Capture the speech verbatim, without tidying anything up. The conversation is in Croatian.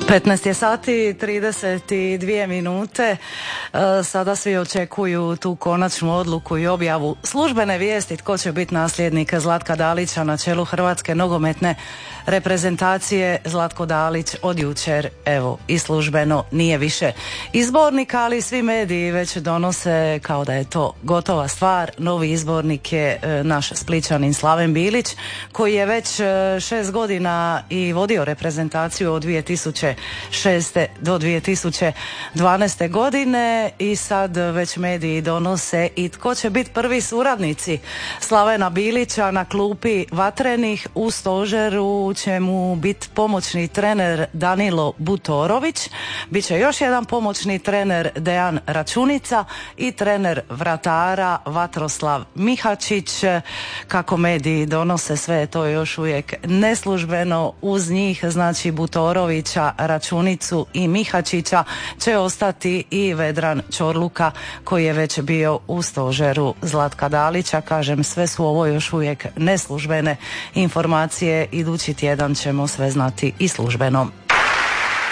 petnaest je sati trideset dvije minute. Sada svi očekuju tu konačnu odluku i objavu službene vijesti tko će biti nasljednik Zlatka Dalića na čelu Hrvatske nogometne reprezentacije. Zlatko Dalić od jučer, evo, i službeno nije više izbornik, ali svi mediji već donose kao da je to gotova stvar. Novi izbornik je naš Splićanin Slaven Bilić, koji je već šest godina i vodio reprezentaciju od dvije tisuće šeste do dvije tisuće dvanaeste godine i sad već mediji donose i tko će biti prvi suradnici Slavena Bilića na klupi Vatrenih. U stožeru će mu biti pomoćni trener Danilo Butorović, bit će još jedan pomoćni trener Dejan Računica i trener vratara Vatroslav Mihačić. Kako mediji donose, sve to je još uvijek neslužbeno. Uz njih, znači Butorovića, Računicu i Mihačića, će ostati i Vedran Čorluka koji je već bio u stožeru Zlatka Dalića. Kažem, sve su ovo još uvijek neslužbene informacije, idući tjedan ćemo sve znati i službeno.